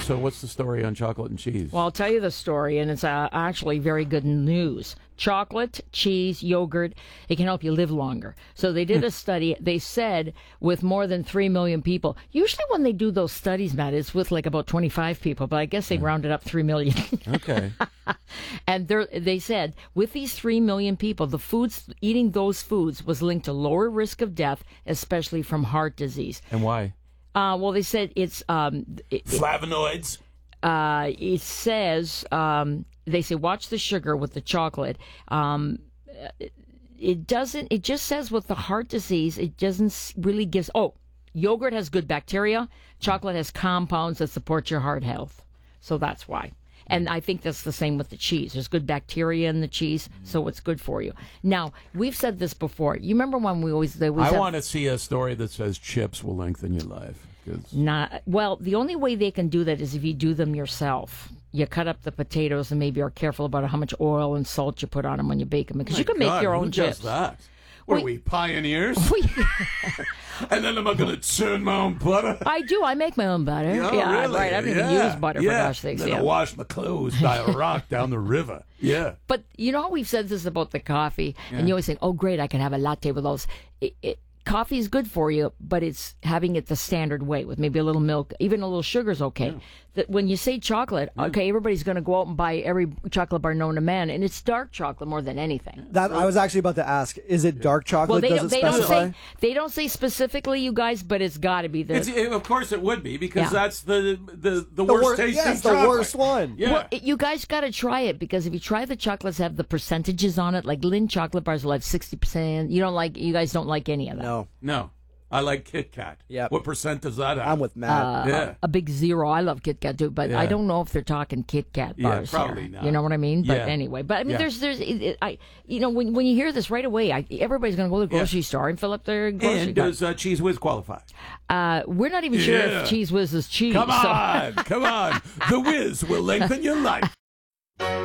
So what's the story on chocolate and cheese? Well, I'll tell you the story, and it's actually very good news. Chocolate, cheese, yogurt, it can help you live longer. So they did a study. They said with more than 3 million people. Usually when they do those studies, Matt, it's with like about 25 people, but I guess they rounded up 3 million. Okay. And they said with these 3 million people, eating those foods was linked to lower risk of death, especially from heart disease. And why? Well, they said it's... Flavonoids. It says, they say, watch the sugar with the chocolate. It just says with the heart disease, it doesn't really give... yogurt has good bacteria. Chocolate has compounds that support your heart health. So that's why. And I think that's the same with the cheese. There's good bacteria in the cheese, so it's good for you. Now, we've said this before. You remember when I want to see a story that says chips will lengthen your life. Well, the only way they can do that is if you do them yourself. You cut up the potatoes and maybe are careful about how much oil and salt you put on them when you bake them, because you can make your own chips. Who does that? What are we, pioneers? And then am I going to churn my own butter? I do. I make my own butter. Yeah, really? Right. I don't even use butter, for gosh sakes. Then I wash my clothes by a rock down the river. Yeah. But you know how we've said this about the coffee, and you always think, oh, great, I can have a latte with those. Coffee is good for you, but it's having it the standard way with maybe a little milk, even a little sugar is okay. Yeah. That when you say chocolate, okay, everybody's going to go out and buy every chocolate bar known to man, and it's dark chocolate more than anything. That I was actually about to ask: is it dark chocolate? Well, Does it specify? They don't say specifically, you guys, but it's got to be of course, it would be because that's the worst tasting. Yes, chocolate. The worst one. Yeah. Well, you guys got to try it, because if you try the chocolates that have the percentages on it, like Lindt chocolate bars will have 60%. You guys don't like any of that. No. I like Kit Kat. Yep. What percent does that have? I'm with Matt. A big 0. I love Kit Kat too, but I don't know if they're talking Kit Kat bars. Yeah, probably here. not. You know what I mean? But anyway, when you hear this right away, everybody's going to go to the grocery store and fill up their grocery cart. Does Cheese Whiz qualify? We're not even sure if Cheese Whiz is cheese. Come on. The Whiz will lengthen your life.